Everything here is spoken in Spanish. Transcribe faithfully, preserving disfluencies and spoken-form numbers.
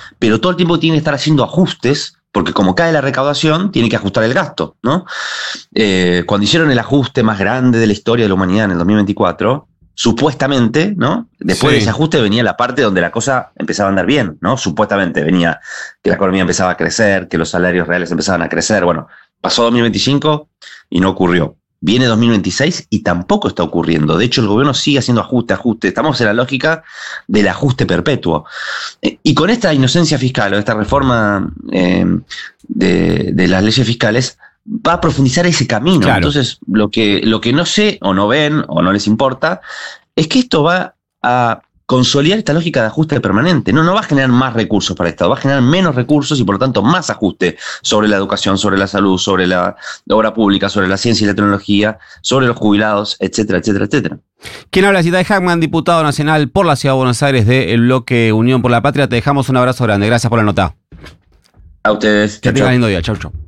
pero todo el tiempo tiene que estar haciendo ajustes, porque como cae la recaudación, tiene que ajustar el gasto, ¿no? Eh, cuando hicieron el ajuste más grande de la historia de la humanidad en el dos mil veinticuatro, supuestamente, ¿no? Después Sí. de ese ajuste venía la parte donde la cosa empezaba a andar bien, ¿no? Supuestamente venía que la economía empezaba a crecer, que los salarios reales empezaban a crecer. Bueno, pasó dos mil veinticinco y no ocurrió. Viene dos mil veintiséis y tampoco está ocurriendo. De hecho, el gobierno sigue haciendo ajuste, ajuste. Estamos en la lógica del ajuste perpetuo. Eh, y con esta inocencia fiscal o esta reforma eh, de, de las leyes fiscales, va a profundizar ese camino. Claro. Entonces, lo que, lo que no sé o no ven o no les importa es que esto va a consolidar esta lógica de ajuste permanente. No, no va a generar más recursos para el Estado, va a generar menos recursos y por lo tanto más ajuste sobre la educación, sobre la salud, sobre la obra pública, sobre la ciencia y la tecnología, sobre los jubilados, etcétera, etcétera, etcétera. ¿Quién habla? Cita de Hackman, diputado nacional por la Ciudad de Buenos Aires del bloque Unión por la Patria. Te dejamos un abrazo grande. Gracias por la nota. A ustedes. Que tengan lindo día. Chau, chau.